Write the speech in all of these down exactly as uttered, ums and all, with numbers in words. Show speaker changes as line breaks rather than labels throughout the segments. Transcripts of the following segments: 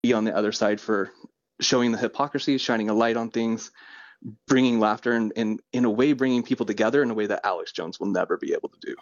be on the other side for showing the hypocrisy, shining a light on things, bringing laughter, and, and in a way bringing people together in a way that Alex Jones will never be able to do.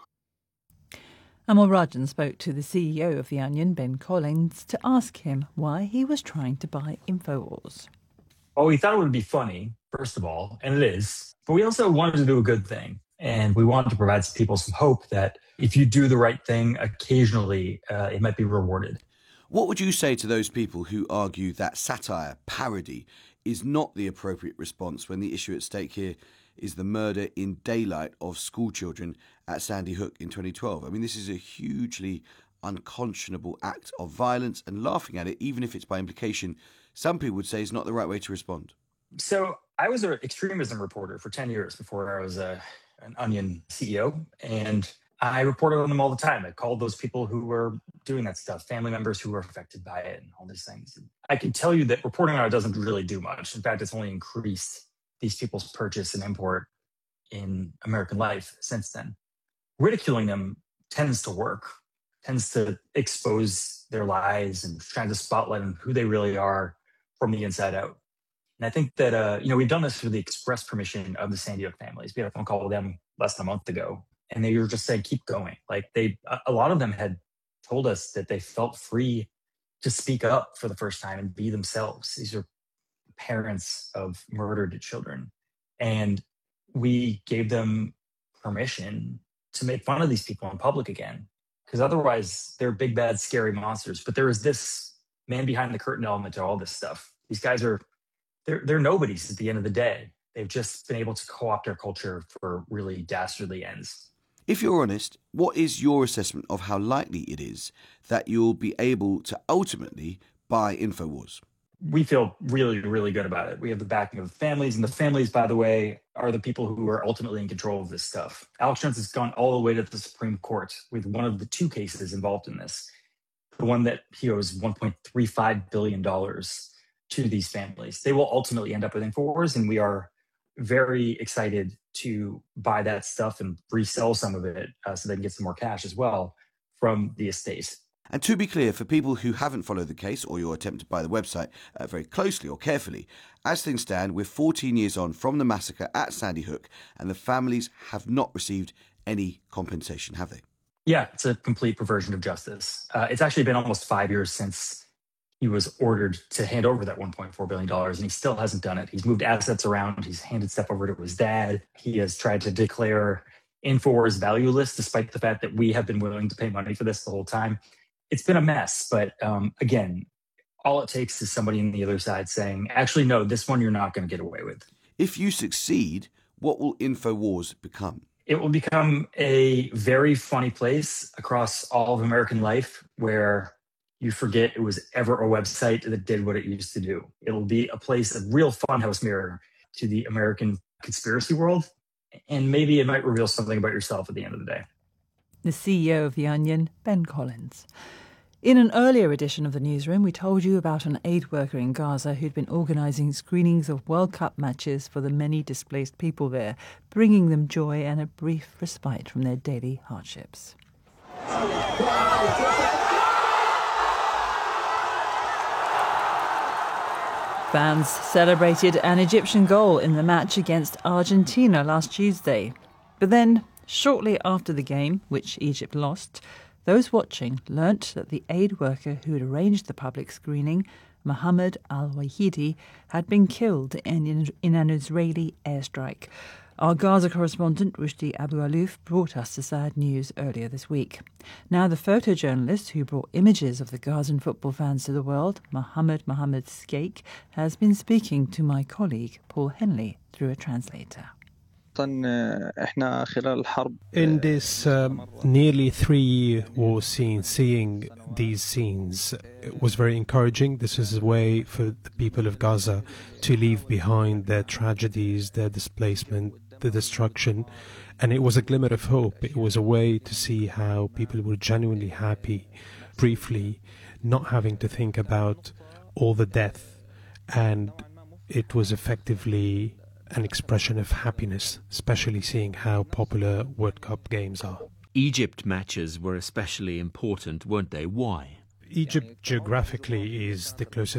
Amol Rajan spoke to the C E O of The Onion, Ben Collins, to ask him why he was trying to buy InfoWars.
Well, we thought it would be funny, first of all, and it is. But we also wanted to do a good thing. And we wanted to provide people some hope that if you do the right thing, occasionally uh, it might be rewarded.
What would you say to those people who argue that satire, parody, is not the appropriate response when the issue at stake here is the murder in daylight of schoolchildren at Sandy Hook in twenty twelve? I mean, this is a hugely unconscionable act of violence, and laughing at it, even if it's by implication, some people would say is not the right way to respond.
So I was an extremism reporter for ten years before I was a, an Onion C E O, and I reported on them all the time. I called those people who were doing that stuff, family members who were affected by it and all these things. I can tell you that reporting on it doesn't really do much. In fact, it's only increased these people's purchase and import in American life since then. Ridiculing them tends to work, tends to expose their lies and trying to spotlight on who they really are from the inside out. And I think that, uh, you know, we've done this through the express permission of the Sandy Hook families. We had a phone call with them less than a month ago, and they were just saying, keep going. Like they, a lot of them had told us that they felt free to speak up for the first time and be themselves. These are parents of murdered children. And we gave them permission to make fun of these people in public again, because otherwise they're big, bad, scary monsters. But there is this man behind the curtain element to all this stuff. These guys are, they're, they're nobodies at the end of the day. They've just been able to co-opt our culture for really dastardly ends.
If you're honest, what is your assessment of how likely it is that you'll be able to ultimately buy InfoWars?
We feel really, really good about it. We have the backing of the families, and the families, by the way, are the people who are ultimately in control of this stuff. Alex Jones has gone all the way to the Supreme Court with one of the two cases involved in this, the one that he owes one point three five billion dollars to these families. They will ultimately end up with InfoWars, and we are very excited to buy that stuff and resell some of it uh, so they can get some more cash as well from the estate.
And to be clear, for people who haven't followed the case or your attempt to buy the website uh, very closely or carefully, as things stand, we're fourteen years on from the massacre at Sandy Hook, and the families have not received any compensation, have they?
Yeah, it's a complete perversion of justice. Uh, it's actually been almost five years since he was ordered to hand over that one point four billion dollars, and he still hasn't done it. He's moved assets around. He's handed stuff over to his dad. He has tried to declare InfoWars valueless, despite the fact that we have been willing to pay money for this the whole time. It's been a mess, but um, again, all it takes is somebody on the other side saying, actually, no, this one you're not going to get away with.
If you succeed, what will InfoWars become?
It will become a very funny place across all of American life where you forget it was ever a website that did what it used to do. It'll be a place, a real funhouse mirror to the American conspiracy world, and maybe it might reveal something about yourself at the end of the day.
The C E O of The Onion, Ben Collins. In an earlier edition of the newsroom, we told you about an aid worker in Gaza who'd been organising screenings of World Cup matches for the many displaced people there, bringing them joy and a brief respite from their daily hardships. Fans celebrated an Egyptian goal in the match against Argentina last Tuesday. But then, shortly after the game, which Egypt lost, those watching learnt that the aid worker who had arranged the public screening, Mohammed al-Wahidi, had been killed in, in an Israeli airstrike. Our Gaza correspondent, Rushdie Abu-Alouf, brought us the sad news earlier this week. Now, the photojournalist who brought images of the Gazan football fans to the world, Mohammed Mohammed Skeik, has been speaking to my colleague, Paul Henley, through a translator.
In this um, nearly three-year war scene, seeing these scenes, it was very encouraging. This is a way for the people of Gaza to leave behind their tragedies, their displacement, the destruction, and it was a glimmer of hope. It was a way to see how people were genuinely happy, briefly, not having to think about all the death, and it was effectively an expression of happiness, especially seeing how popular World Cup games are.
Egypt matches were especially important, weren't they? Why?
Egypt geographically is the closest